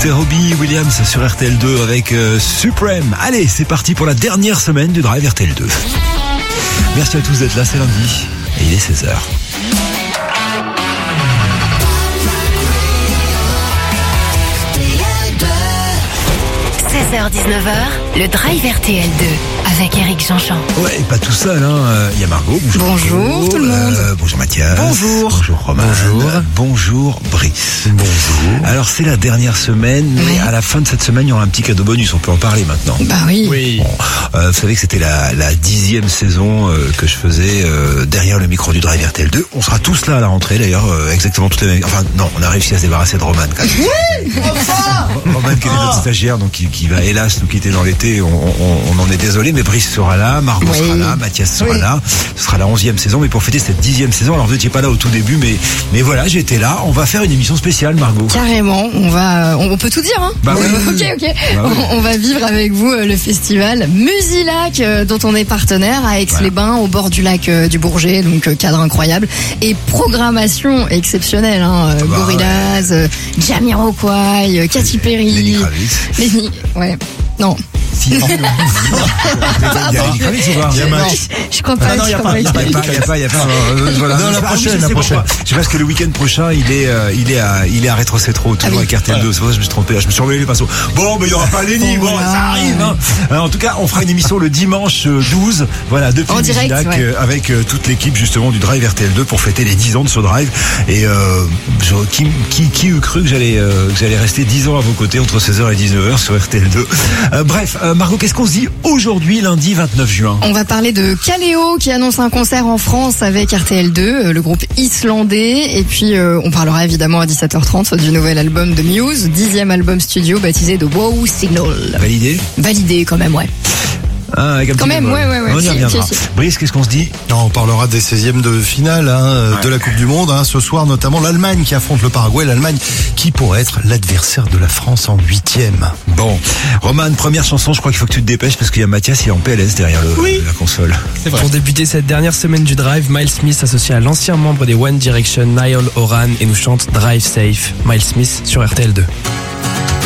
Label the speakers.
Speaker 1: C'était Robbie Williams sur RTL2 avec Supreme. Allez, c'est parti pour la dernière semaine du Drive RTL2. Merci à tous d'être là, c'est lundi et il est 16h.
Speaker 2: 16h-19h, le Drive RTL2 avec Eric Jean-Jean.
Speaker 1: Ouais, et pas tout seul, hein. Il y a Margot.
Speaker 3: Bonjour tout le monde.
Speaker 1: Bonjour Mathias.
Speaker 3: Bonjour.
Speaker 1: Bonjour Romain. Bonjour Brice. Bonjour. Alors c'est la dernière semaine, mais à la fin de cette semaine, il y aura un petit cadeau bonus. On peut en parler maintenant.
Speaker 3: Bah oui.
Speaker 1: Bon, vous savez que c'était la 10e saison que je faisais derrière le micro du Drive RTL2. On sera tous là à la rentrée d'ailleurs, exactement toutes les mêmes. Enfin non, on a réussi à se débarrasser de Roman quand même.
Speaker 3: Oui, enfin.
Speaker 1: Roman qui est notre stagiaire, donc qui va hélas nous quitter dans l'été. On en est désolé, mais Brice sera là, Margot sera là, Mathias sera là. Ce sera la 11e saison, mais pour fêter cette 10e saison, alors vous n'étiez pas là au tout début, mais voilà, j'étais là. On va faire une émission spéciale, Margot.
Speaker 3: Carrément, on peut tout dire, hein.
Speaker 1: Bah oui.
Speaker 3: Ok.
Speaker 1: Bah oui.
Speaker 3: On va vivre avec vous le festival Musilac dont on est partenaire à Aix-les-Bains, au bord du lac du Bourget, donc cadre incroyable et programmation exceptionnelle, hein. Gorillaz, Jamiroquai, Katy Perry,
Speaker 1: Lenny Kravitz.
Speaker 3: ouais. Non.
Speaker 1: Si, non. Il y a Lenny Kravitz ou pas?
Speaker 3: Je crois pas.
Speaker 1: Non, il n'y a pas. Voilà. Non, la prochaine. Je sais pas, parce que le week-end prochain, il est à Rétro Cétro, toujours avec RTL2. C'est pour ça que je me suis trompé. Je me suis emmêlé les pinceaux. Bon, mais il n'y aura pas Lenny. Bon, ça arrive, hein. Alors, en tout cas, on fera une émission le dimanche 12. Voilà, depuis
Speaker 3: en direct,
Speaker 1: Musilac, avec toute l'équipe, justement, du Drive RTL2 pour fêter les 10 ans de ce Drive. Et, qui eût cru que j'allais rester 10 ans à vos côtés entre 16h et 19h sur RTL2. Bref, Margot, qu'est-ce qu'on se dit aujourd'hui, lundi 29 juin?
Speaker 3: On va parler de Kaleo qui annonce un concert en France avec RTL2, le groupe islandais. Et puis, on parlera évidemment à 17h30 du nouvel album de Muse, 10e album studio baptisé The Wow Signal. Validé quand même, ouais.
Speaker 1: Ah, avec un
Speaker 3: quand même, ouais.
Speaker 1: On y reviendra. Brice, qu'est-ce qu'on se dit?
Speaker 4: On parlera des 16e de finale de la Coupe du Monde. Ce soir, notamment l'Allemagne qui affronte le Paraguay. L'Allemagne qui pourrait être l'adversaire de la France en 8e.
Speaker 1: Bon, Roman, première chanson, je crois qu'il faut que tu te dépêches parce qu'il y a Mathias, il est en PLS derrière la console.
Speaker 5: C'est vrai. Pour débuter cette dernière semaine du Drive, Miles Smith s'associe à l'ancien membre des One Direction, Niall Horan, et nous chante Drive Safe. Miles Smith sur RTL2.